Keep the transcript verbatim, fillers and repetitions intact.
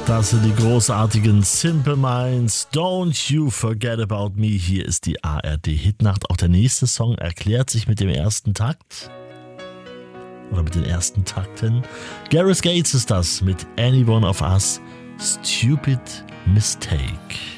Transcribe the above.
Das sind die großartigen Simple Minds. Don't you forget about me. Hier ist die A R D-Hitnacht. Auch der nächste Song erklärt sich mit dem ersten Takt. Oder mit den ersten Takten. Gareth Gates ist das mit Any One of Us. Stupid Mistake.